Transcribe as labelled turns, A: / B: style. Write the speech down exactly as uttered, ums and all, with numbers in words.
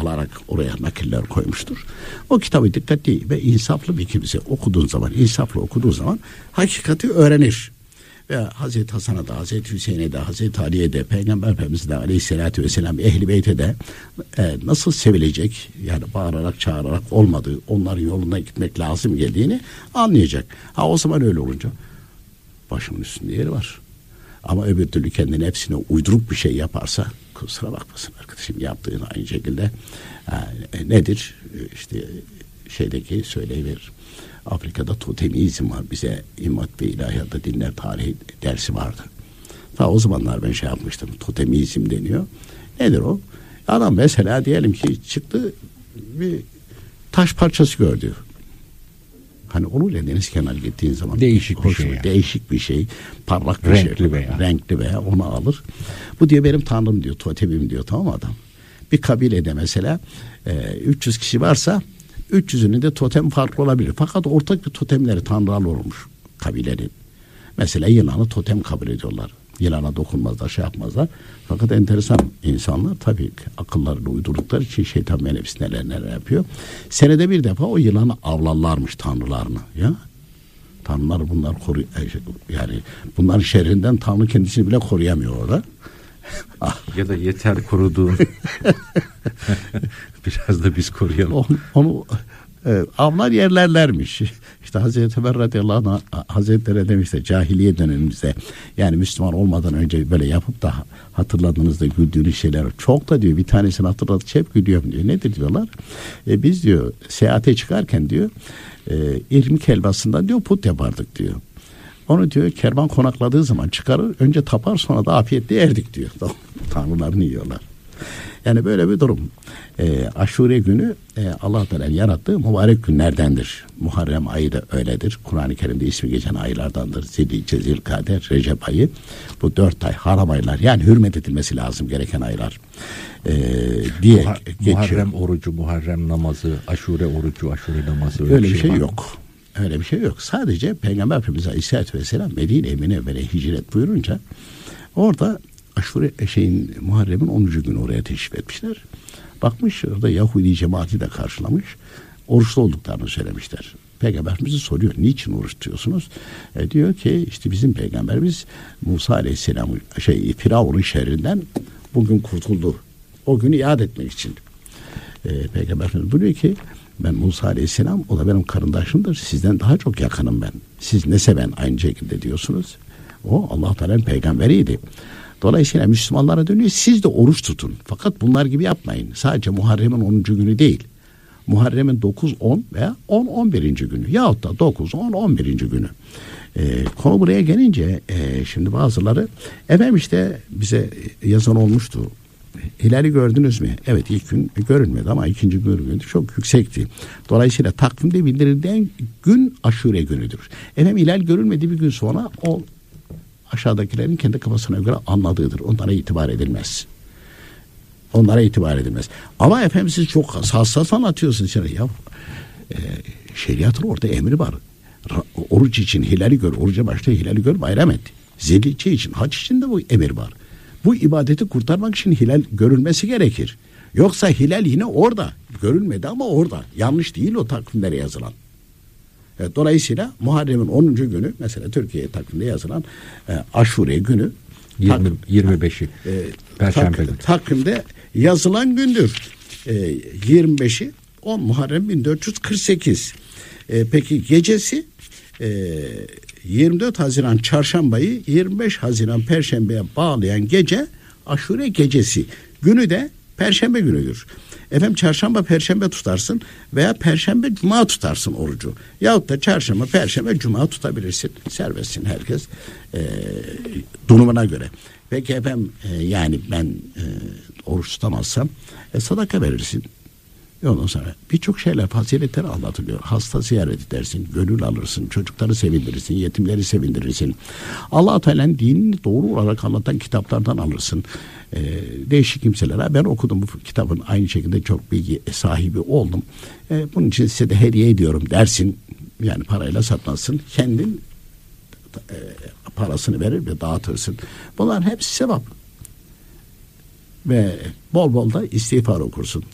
A: alarak oraya nakiller koymuştur. O kitabı dikkatli ve insaflı bir kimse okuduğun zaman, insaflı okuduğun zaman hakikati öğrenir. Ve Hazreti Hasan'a da, Hazreti Hüseyin'e de, Hazreti Ali'ye de, Peygamber Efendimiz de Aleyhisselatü Vesselam, Ehl-i Beyt'e de e, nasıl sevilecek, yani bağırarak çağırarak olmadığı, onların yoluna gitmek lazım geldiğini anlayacak. Ha o zaman öyle olunca başımın üstünde yeri var. Ama öbür türlü kendine hepsine uyduruk bir şey yaparsa kusura bakmasın arkadaşım, yaptığın aynı şekilde e, nedir? İşte şeydeki söyleyiverir. Afrika'da totemizm var. Bize İmmat ve İlahiyat'ta dinler tarihi dersi vardı. Ta o zamanlar ben şey yapmıştım. Totemizm deniyor. Nedir o? Adam mesela diyelim ki çıktı bir taş parçası gördü. Hani onunla deniz kenarı gittiğin zaman
B: değişik bir şey.
A: Yani. Değişik bir şey. Parlak bir
B: renkli
A: şey.
B: Veya.
A: Renkli veya onu alır. Bu diyor benim tanrım diyor. Totemim diyor, tamam mı adam? Bir kabilede mesela e, üç yüz kişi varsa üç yüzünün de totem farklı olabilir. Fakat ortak bir totemleri tanrılar olmuş kabilenin. Mesela yılanı totem kabul ediyorlar. Yılana dokunmazlar, şey yapmazlar. Fakat enteresan insanlar tabii akıllarını uydurdukları için şeytan ve nefis neler neler yapıyor. Senede bir defa o yılanı avlarlarmış tanrılarını. Ya tanrılar bunlar koruyor. Yani bunların şerrinden tanrı kendisini bile koruyamıyor orada.
B: Ya da yeter koruduğun. Biraz da biz koruyalım.
A: Onu, onu e, avlar yerlerlermiş. İşte Hazreti Ömer radıyallahu anh Hazretleri demişti cahiliye dönemimizde, yani Müslüman olmadan önce böyle yapıp da hatırladığınızda güldüğünüz şeyler çok da diyor, bir tanesini hatırladıkça hep gülüyorum diyor. Nedir diyorlar? E, biz diyor seyahate çıkarken diyor e, irmik helvasından diyor put yapardık diyor. Onu diyor kervan konakladığı zaman çıkarır, önce tapar, sonra da afiyetle yerdik diyor. Tanrılarını yiyorlar. Yani böyle bir durum. E, Aşure günü e, Allah Teala'nın yarattığı mübarek günlerdendir. Muharrem ayı da öyledir. Kur'an-ı Kerim'de ismi geçen aylardandır. Zilhicce, Zilkader, Recep ayı. Bu dört ay haram aylar. Yani hürmet edilmesi lazım gereken aylar. E, diye
B: Muha-
A: geçiyor.
B: Muharrem orucu, Muharrem namazı, Aşure orucu, Aşure namazı.
A: Öyle, öyle bir şey,
B: şey
A: yok. Öyle bir şey yok. Sadece Peygamber Efendimiz Aleyhisselatü Vesselam Medine-i Münevvere'ye hicret buyurunca orada Aşure şeyin Muharrem'in onuncu günü oraya teşrif etmişler. Bakmış orada Yahudi cemaati de karşılamış. Oruçlu olduklarını söylemişler. Peygamber Efendimiz'i soruyor. Niçin oruç tutuyorsunuz? E diyor ki işte bizim peygamberimiz Musa Aleyhisselam'ın şey Firavun'un şerrinden bugün kurtuldu. O günü iade etmek için. E, Peygamber Efendimiz buyuruyor ki ben Musa Aleyhisselam, o da benim karındaşımdır. Sizden daha çok yakınım ben. Siz nese ben aynı şekilde diyorsunuz. O Allah Teala'nın peygamberiydi. Dolayısıyla Müslümanlara dönüyor. Siz de oruç tutun. Fakat bunlar gibi yapmayın. Sadece Muharrem'in onuncu günü değil. Muharrem'in dokuz, on veya on, on birinci günü. Yahut da dokuz, on, on birinci günü. Ee, konu buraya gelince e, şimdi bazıları efendim işte bize yazan olmuştu. Hilali gördünüz mü? Evet, ilk gün görünmedi ama ikinci gün göründü. Çok yüksekti. Dolayısıyla takvimde bildirilen gün Aşure günüdür. Efendim hilal görünmedi bir gün sonra o aşağıdakilerin kendi kafasına göre anladığıdır. Onlara itibar edilmez. Onlara itibar edilmez. Ama efendim siz çok hassas anlatıyorsunuz. Ya, e, şeriatın orada emri var. Oruç için hilali gör, oruca başla hilali gör, bayram et. Zilhicce için, hac için de bu emir var. Bu ibadeti kurtarmak için hilal görülmesi gerekir. Yoksa hilal yine orada. Görülmedi ama orada. Yanlış değil o takvimlere yazılan. Evet, dolayısıyla Muharrem'in onuncu günü mesela Türkiye takvimde yazılan e, Aşure günü
B: yirmi, yirmi beşi
A: e,
B: Perşembe
A: tak, takvimde yazılan gündür. E, yirmi beşi on Muharrem bin dört yüz kırk sekiz. E, peki gecesi e, yirmi dört Haziran Çarşambayı yirmi beş Haziran Perşembe'ye bağlayan gece Aşure gecesi. Günü de Perşembe günüdür. Efendim çarşamba perşembe tutarsın veya perşembe cuma tutarsın orucu. Yahut da çarşamba perşembe cuma tutabilirsin. Serbestsin herkes e, durumuna göre. Peki efendim e, yani ben e, oruç tutamazsam e, sadaka verirsin. Ondan sonra birçok şeyler, faziletler anlatılıyor. Hasta ziyaret edersin, gönül alırsın, çocukları sevindirirsin, yetimleri sevindirirsin. Allah-u Teala'nın dinini doğru olarak anlatan kitaplardan alırsın. Ee, değişik kimselere ben okudum bu kitabın, aynı şekilde çok bilgi sahibi oldum. Ee, bunun için size de hediye ediyorum dersin. Yani parayla satmazsın. Kendin e, parasını verir ve dağıtırsın. Bunlar hepsi sevap. Ve bol bol da istiğfar okursun.